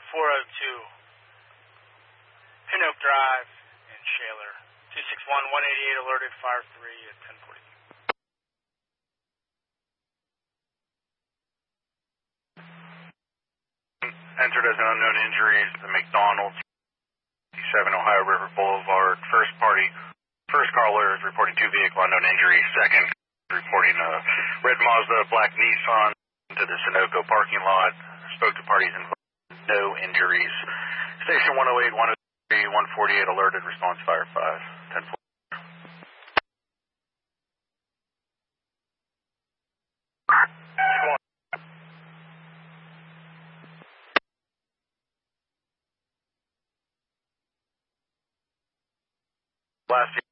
402 Pin Oak Drive in Shaler. 261-188 alerted, fire 3 at 10:40. Entered as an unknown injuries to McDonald's, 57 Ohio River Boulevard. First caller is reporting 2 vehicle unknown injuries. Second, reporting a red Mazda, black Nissan to the Sunoco parking lot. Spoke to parties involved. No injuries. Station 108, 103, 148 alerted. Response fire 5, 10:40. Last